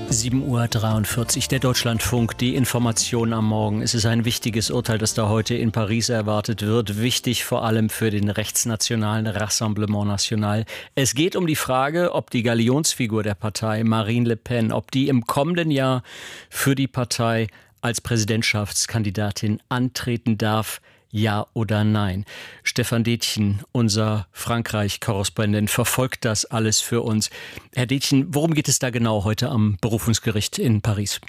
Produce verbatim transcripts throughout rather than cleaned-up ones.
sieben Uhr dreiundvierzig, der Deutschlandfunk, die Information am Morgen. Es ist ein wichtiges Urteil, das da heute in Paris erwartet wird. Wichtig vor allem für den rechtsnationalen Rassemblement National. Es geht um die Frage, ob die Galionsfigur der Partei, Marine Le Pen, ob die im kommenden Jahr für die Partei als Präsidentschaftskandidatin antreten darf. Ja oder nein? Stefan Detjen, unser Frankreich-Korrespondent, verfolgt das alles für uns. Herr Detjen, worum geht es da genau heute am Berufungsgericht in Paris?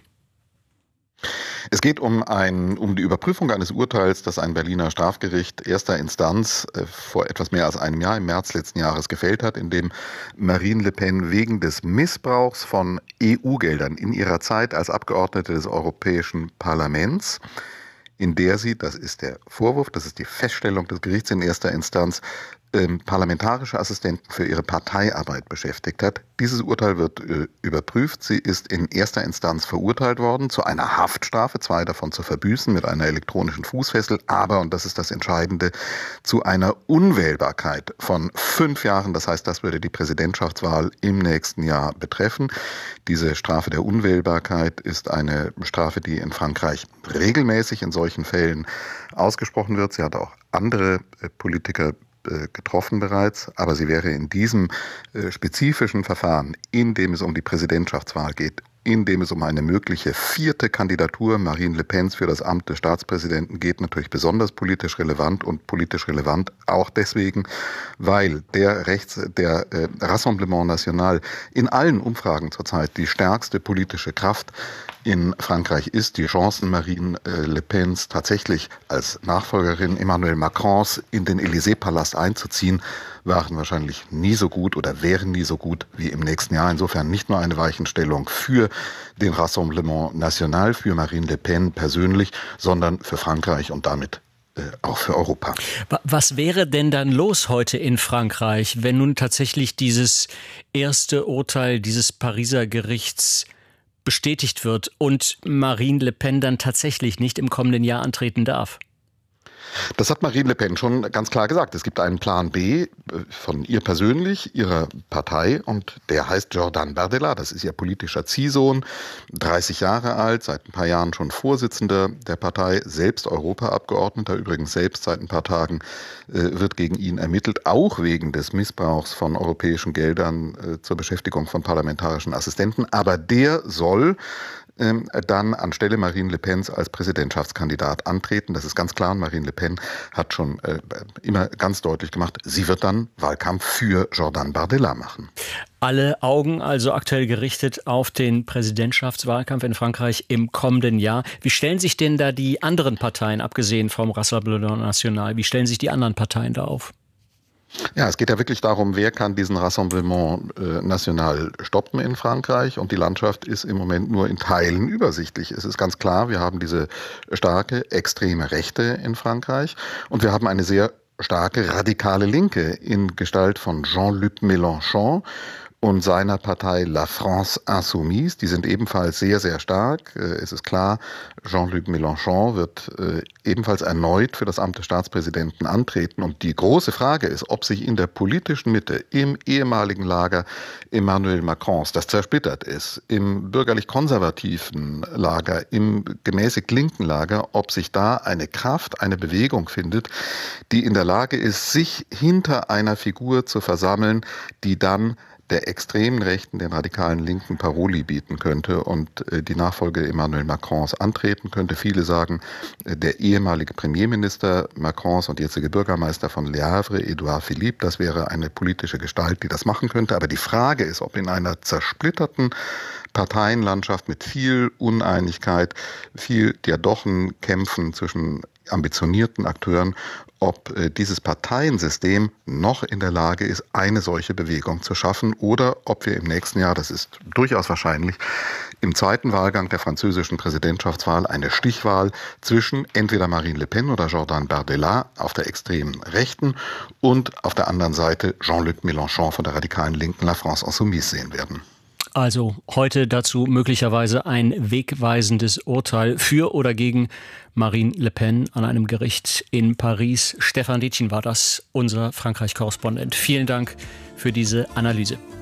Es geht um, ein, um die Überprüfung eines Urteils, das ein Berliner Strafgericht erster Instanz äh, vor etwas mehr als einem Jahr, im März letzten Jahres, gefällt hat, in dem Marine Le Pen wegen des Missbrauchs von E U-Geldern in ihrer Zeit als Abgeordnete des Europäischen Parlaments, in der sie, das ist der Vorwurf, das ist die Feststellung des Gerichts in erster Instanz, ähm, parlamentarische Assistenten für ihre Parteiarbeit beschäftigt hat. Dieses Urteil wird äh, überprüft. Sie ist in erster Instanz verurteilt worden zu einer Haftstrafe, zwei davon zu verbüßen mit einer elektronischen Fußfessel, aber, und das ist das Entscheidende, zu einer Unwählbarkeit von fünf Jahren. Das heißt, das würde die Präsidentschaftswahl im nächsten Jahr betreffen. Diese Strafe der Unwählbarkeit ist eine Strafe, die in Frankreich regelmäßig in solchen Fällen ausgesprochen wird. Sie hat auch andere äh, Politiker getroffen bereits, aber sie wäre in diesem äh, spezifischen Verfahren, in dem es um die Präsidentschaftswahl geht, in dem es um eine mögliche vierte Kandidatur Marine Le Pens für das Amt des Staatspräsidenten geht, natürlich besonders politisch relevant und politisch relevant auch deswegen, weil der Rechts, der äh, Rassemblement National in allen Umfragen zurzeit die stärkste politische Kraft in Frankreich ist. Die Chancen Marine äh, Le Pens tatsächlich als Nachfolgerin Emmanuel Macrons in den Élysée-Palast einzuziehen, waren wahrscheinlich nie so gut oder wären nie so gut wie im nächsten Jahr. Insofern nicht nur eine Weichenstellung für den Rassemblement National, für Marine Le Pen persönlich, sondern für Frankreich und damit äh, auch für Europa. Was wäre denn dann los heute in Frankreich, wenn nun tatsächlich dieses erste Urteil dieses Pariser Gerichts bestätigt wird und Marine Le Pen dann tatsächlich nicht im kommenden Jahr antreten darf? Das hat Marine Le Pen schon ganz klar gesagt. Es gibt einen Plan B von ihr persönlich, ihrer Partei, und der heißt Jordan Bardella. Das ist ihr politischer Ziehsohn, dreißig Jahre alt, seit ein paar Jahren schon Vorsitzender der Partei, selbst Europaabgeordneter, übrigens selbst seit ein paar Tagen äh, wird gegen ihn ermittelt, auch wegen des Missbrauchs von europäischen Geldern äh, zur Beschäftigung von parlamentarischen Assistenten. Aber der soll dann anstelle Marine Le Pens als Präsidentschaftskandidat antreten. Das ist ganz klar. Und Marine Le Pen hat schon äh, immer ganz deutlich gemacht, sie wird dann Wahlkampf für Jordan Bardella machen. Alle Augen also aktuell gerichtet auf den Präsidentschaftswahlkampf in Frankreich im kommenden Jahr. Wie stellen sich denn da die anderen Parteien, abgesehen vom Rassemblement National, wie stellen sich die anderen Parteien da auf? Ja, es geht ja wirklich darum, wer kann diesen Rassemblement äh, National stoppen in Frankreich, und die Landschaft ist im Moment nur in Teilen übersichtlich. Es ist ganz klar, wir haben diese starke, extreme Rechte in Frankreich und wir haben eine sehr starke, radikale Linke in Gestalt von Jean-Luc Mélenchon und seiner Partei La France Insoumise. Die sind ebenfalls sehr, sehr stark. Es ist klar, Jean-Luc Mélenchon wird äh, ebenfalls erneut für das Amt des Staatspräsidenten antreten. Und die große Frage ist, ob sich in der politischen Mitte, im ehemaligen Lager Emmanuel Macrons, das zersplittert ist, im bürgerlich-konservativen Lager, im gemäßigt-linken Lager, ob sich da eine Kraft, eine Bewegung findet, die in der Lage ist, sich hinter einer Figur zu versammeln, die dann der extremen Rechten, den radikalen Linken Paroli bieten könnte und äh, die Nachfolge Emmanuel Macrons antreten könnte. Viele sagen, äh, der ehemalige Premierminister Macrons und jetzige Bürgermeister von Le Havre, Édouard Philippe, das wäre eine politische Gestalt, die das machen könnte. Aber die Frage ist, ob in einer zersplitterten Parteienlandschaft mit viel Uneinigkeit, viel Diadochenkämpfen zwischen ambitionierten Akteuren, ob äh, dieses Parteiensystem noch in der Lage ist, eine solche Bewegung zu schaffen, oder ob wir im nächsten Jahr, das ist durchaus wahrscheinlich, im zweiten Wahlgang der französischen Präsidentschaftswahl eine Stichwahl zwischen entweder Marine Le Pen oder Jordan Bardella auf der extremen Rechten und auf der anderen Seite Jean-Luc Mélenchon von der radikalen Linken La France Insoumise sehen werden. Also heute dazu möglicherweise ein wegweisendes Urteil für oder gegen Marine Le Pen an einem Gericht in Paris. Stefan Detjen war das, unser Frankreich-Korrespondent. Vielen Dank für diese Analyse.